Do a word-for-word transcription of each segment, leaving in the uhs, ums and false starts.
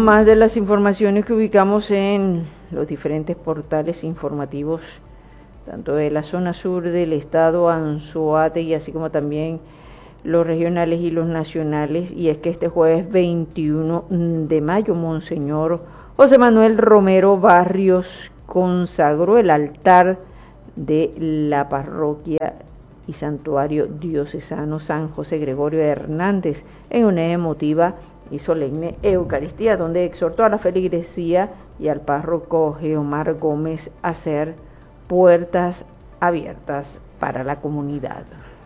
con más de las informaciones que ubicamos en los diferentes portales informativos, tanto de la zona sur del estado Anzoátegui, así como también los regionales y los nacionales, y es que este jueves veintiuno de mayo, Monseñor José Manuel Romero Barrios consagró el altar de la parroquia y santuario diocesano San José Gregorio Hernández en una emotiva y solemne Eucaristía, donde exhortó a la feligresía y al párroco Geomar Gómez a hacer puertas abiertas para la comunidad.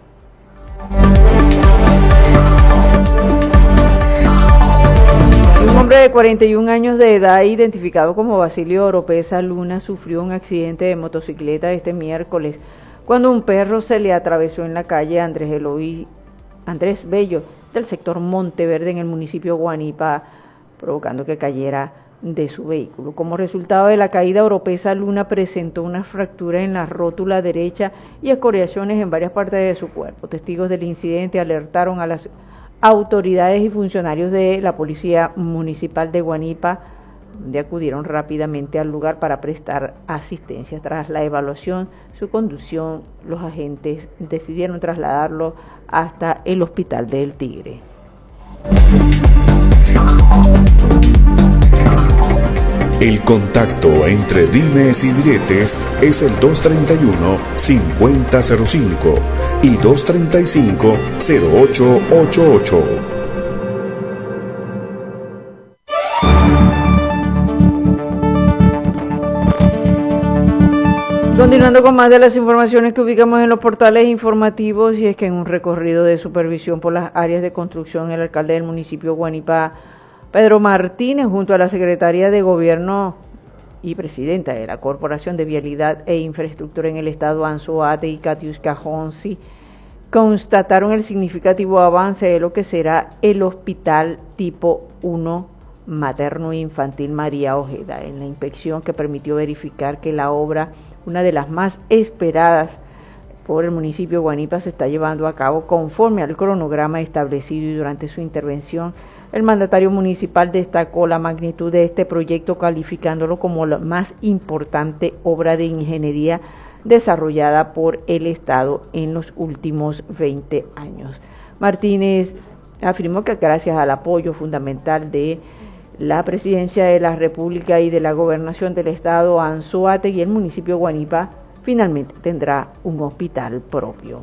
Un hombre de cuarenta y un años de edad, identificado como Basilio Oropesa Luna, sufrió un accidente de motocicleta este miércoles cuando un perro se le atravesó en la calle Andrés Eloy, Andrés Bello del sector Monteverde en el municipio Guanipa, provocando que cayera de su vehículo. Como resultado de la caída, Oropesa Luna presentó una fractura en la rótula derecha y escoriaciones en varias partes de su cuerpo. Testigos del incidente alertaron a las autoridades y funcionarios de la Policía Municipal de Guanipa, donde acudieron rápidamente al lugar para prestar asistencia. Tras la evaluación, su conducción, los agentes decidieron trasladarlo hasta el Hospital del Tigre. El contacto entre dimes y diretes es el dos treinta y uno, cincuenta cero cinco y dos treinta y cinco, cero ocho ochenta y ocho. Continuando con más de las informaciones que ubicamos en los portales informativos, y es que en un recorrido de supervisión por las áreas de construcción, el alcalde del municipio Guanipa, Pedro Martínez, junto a la secretaria de Gobierno y presidenta de la Corporación de Vialidad e Infraestructura en el estado Anzoátegui, Katiuska Honsi, constataron el significativo avance de lo que será el Hospital Tipo uno Materno Infantil María Ojeda, en la inspección que permitió verificar que la obra, una de las más esperadas por el municipio Guanipa, se está llevando a cabo conforme al cronograma establecido, y durante su intervención el mandatario municipal destacó la magnitud de este proyecto, calificándolo como la más importante obra de ingeniería desarrollada por el Estado en los últimos veinte años. Martínez afirmó que gracias al apoyo fundamental de la Presidencia de la República y de la Gobernación del Estado Anzoátegui y el municipio Guanipa finalmente tendrá un hospital propio.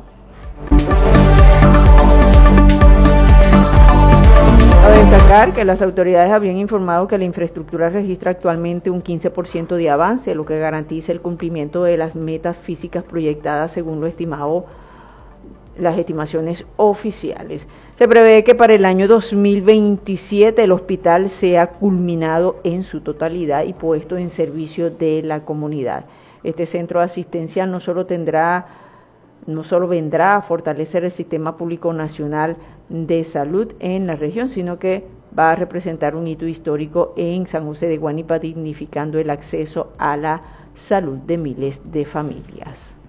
Cabe destacar que las autoridades habían informado que la infraestructura registra actualmente un quince por ciento de avance, lo que garantiza el cumplimiento de las metas físicas proyectadas según lo estimado, las estimaciones oficiales. Se prevé que para el año dos mil veintisiete el hospital sea culminado en su totalidad y puesto en servicio de la comunidad. Este centro asistencial no solo tendrá, no solo vendrá a fortalecer el sistema público nacional de salud en la región, sino que va a representar un hito histórico en San José de Guanipa, dignificando el acceso a la salud de miles de familias.